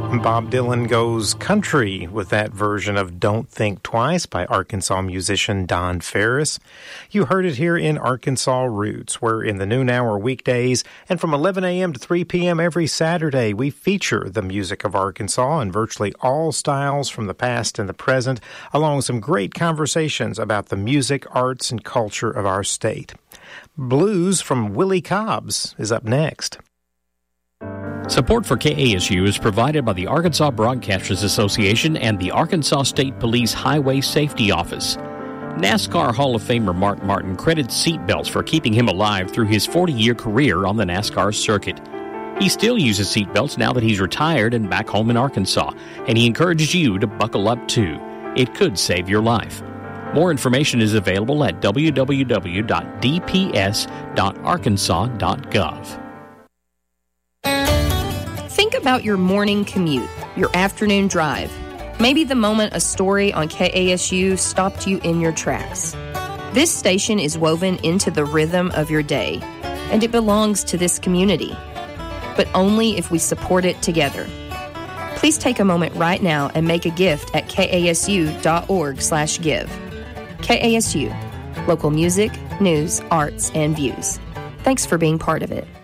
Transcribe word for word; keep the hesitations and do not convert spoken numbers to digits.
Bob Dylan goes country with that version of Don't Think Twice by Arkansas musician Don Ferris. You heard it here in Arkansas Roots, where in the noon hour weekdays and from eleven a.m. to three p.m. every Saturday, we feature the music of Arkansas in virtually all styles from the past and the present, along with some great conversations about the music, arts, and culture of our state. Blues from Willie Cobbs is up next. Support for K A S U is provided by the Arkansas Broadcasters Association and the Arkansas State Police Highway Safety Office. NASCAR Hall of Famer Mark Martin credits seatbelts for keeping him alive through his forty-year career on the NASCAR circuit. He still uses seatbelts now that he's retired and back home in Arkansas, and he encourages you to buckle up too. It could save your life. More information is available at w w w dot d p s dot arkansas dot gov. Think about your morning commute, your afternoon drive. Maybe the moment a story on K A S U stopped you in your tracks. This station is woven into the rhythm of your day, and it belongs to this community. But only if we support it together. Please take a moment right now and make a gift at kasu.org slash give. K A S U, local music, news, arts, and views. Thanks for being part of it.